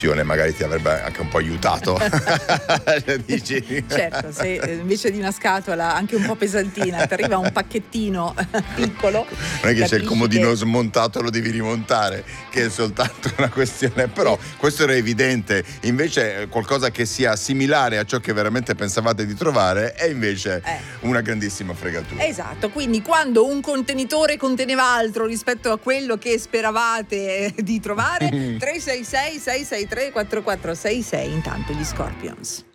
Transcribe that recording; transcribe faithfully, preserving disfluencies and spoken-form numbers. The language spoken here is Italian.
magari ti avrebbe anche un po' aiutato. Dici? Certo, se invece di una scatola anche un po' pesantina ti arriva un pacchettino piccolo, non è che c'è il comodino che... smontato, lo devi rimontare, che è soltanto una questione, però questo era evidente. Invece qualcosa che sia similare a ciò che veramente pensavate di trovare è invece eh. una grandissima fregatura. Esatto, quindi quando un contenitore conteneva altro rispetto a quello che speravate di trovare, tre sei sei sei sei tre quattro quattro sei sei, intanto gli Scorpions.